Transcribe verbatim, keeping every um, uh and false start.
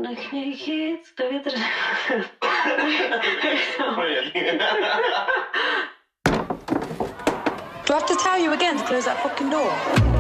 Nech mě chyt, to vydrž. Do I have to tell you again to close that fucking door?